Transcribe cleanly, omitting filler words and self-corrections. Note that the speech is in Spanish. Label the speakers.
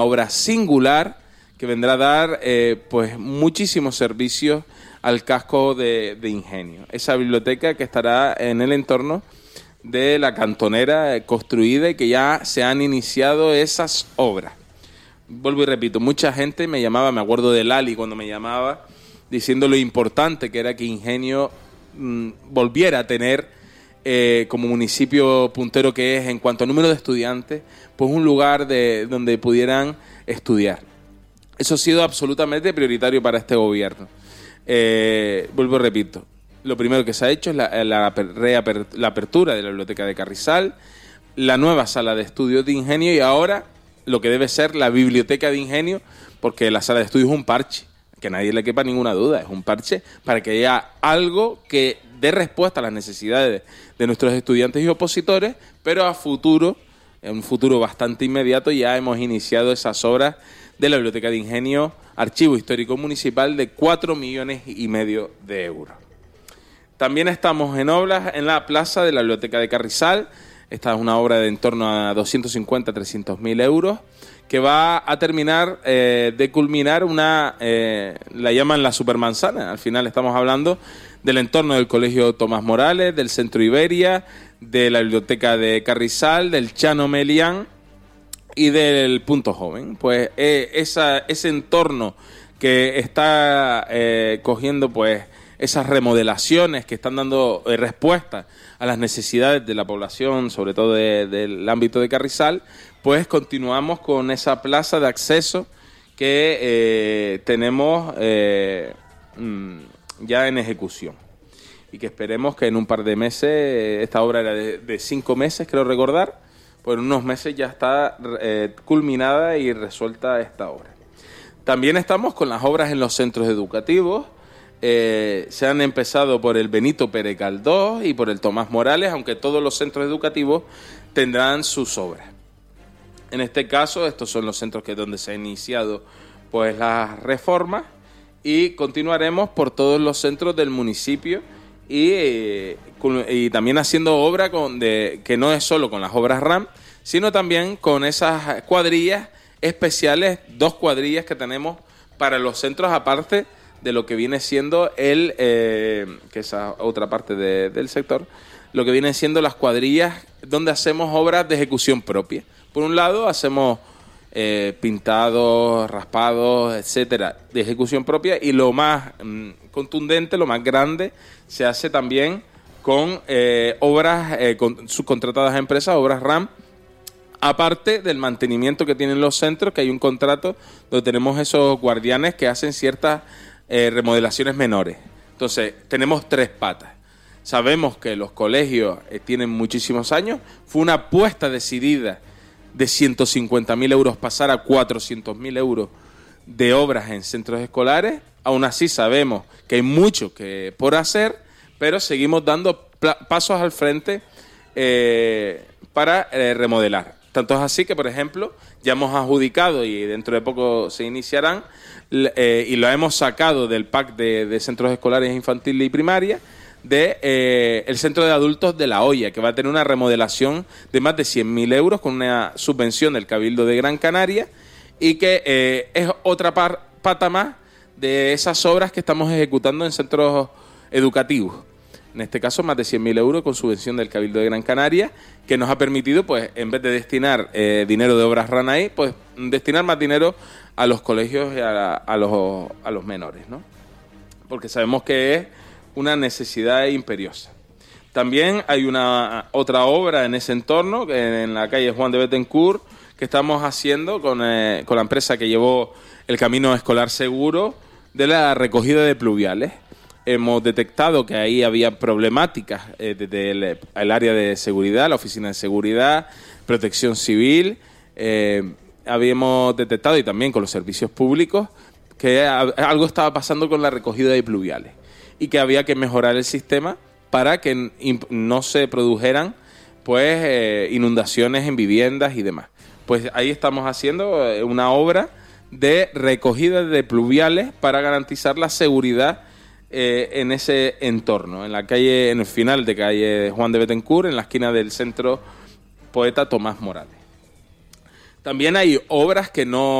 Speaker 1: obra singular que vendrá a dar pues muchísimos servicios al casco de Ingenio. Esa biblioteca que estará en el entorno de la cantonera construida y que ya se han iniciado esas obras. Vuelvo y repito, mucha gente me llamaba, me acuerdo de Lali cuando me llamaba, diciendo lo importante que era que Ingenio volviera a tener, como municipio puntero que es en cuanto a número de estudiantes, pues un lugar donde pudieran estudiar. Eso ha sido absolutamente prioritario para este gobierno. Vuelvo y repito, lo primero que se ha hecho es la apertura de la biblioteca de Carrizal, la nueva sala de estudios de Ingenio y ahora lo que debe ser la biblioteca de Ingenio, porque la sala de estudios es un parche, que a nadie le quepa ninguna duda, es un parche para que haya algo que dé respuesta a las necesidades de nuestros estudiantes y opositores, pero a futuro, en un futuro bastante inmediato, ya hemos iniciado esas obras de la biblioteca de Ingenio, Archivo Histórico Municipal, de 4,5 millones de euros. También estamos en obras en la plaza de la biblioteca de Carrizal. Esta es una obra de en torno a 250-300.000 euros que va a terminar de culminar la llaman la supermanzana. Al final estamos hablando del entorno del Colegio Tomás Morales, del Centro Iberia, de la biblioteca de Carrizal, del Chano Melián y del Punto Joven. Pues ese entorno que está cogiendo pues esas remodelaciones que están dando respuesta a las necesidades de la población, sobre todo del ámbito de Carrizal, pues continuamos con esa plaza de acceso que tenemos ya en ejecución y que esperemos que en un par de meses, esta obra era de 5 meses, creo recordar, pues en unos meses ya está culminada y resuelta esta obra. También estamos con las obras en los centros educativos. Se han empezado por el Benito Pérez Galdós y por el Tomás Morales, aunque todos los centros educativos tendrán sus obras. En este caso, estos son los centros donde se ha iniciado pues las reformas y continuaremos por todos los centros del municipio y también haciendo obra que no es solo con las obras RAM, sino también con esas cuadrillas especiales, 2 cuadrillas que tenemos para los centros aparte de lo que viene siendo que esa otra parte del sector, lo que vienen siendo las cuadrillas donde hacemos obras de ejecución propia. Por un lado hacemos pintados, raspados, etcétera, de ejecución propia, y lo más contundente, lo más grande, se hace también con obras subcontratadas a empresas, obras RAM, aparte del mantenimiento que tienen los centros, que hay un contrato donde tenemos esos guardianes que hacen ciertas remodelaciones menores. Entonces, tenemos 3 patas. Sabemos que los colegios tienen muchísimos años. Fue una apuesta decidida de 150.000 euros pasar a 400.000 euros de obras en centros escolares. Aún así sabemos que hay mucho por hacer, pero seguimos dando pasos al frente para remodelar. Tanto es así que, por ejemplo, ya hemos adjudicado y dentro de poco se iniciarán y lo hemos sacado del PAC de centros escolares infantil y primaria el centro de adultos de La Hoya, que va a tener una remodelación de más de 100.000 euros con una subvención del Cabildo de Gran Canaria y que es otra pata más de esas obras que estamos ejecutando en centros educativos. En este caso, más de 100.000 euros con subvención del Cabildo de Gran Canaria, que nos ha permitido, pues, en vez de destinar dinero de obras RANAI, pues, destinar más dinero a los colegios y a los menores, ¿no? Porque sabemos que es una necesidad imperiosa. También hay otra obra en ese entorno, en la calle Juan de Betancourt, que estamos haciendo con la empresa que llevó el Camino Escolar Seguro, de la recogida de pluviales. Hemos detectado que ahí había problemáticas desde el área de seguridad, la oficina de seguridad, protección civil. Habíamos detectado, y también con los servicios públicos, que algo estaba pasando con la recogida de pluviales y que había que mejorar el sistema para que no se produjeran pues inundaciones en viviendas y demás. Pues ahí estamos haciendo una obra de recogida de pluviales para garantizar la seguridad en ese entorno, en el final de calle Juan de Betancourt, en la esquina del centro Poeta Tomás Morales. También hay obras que no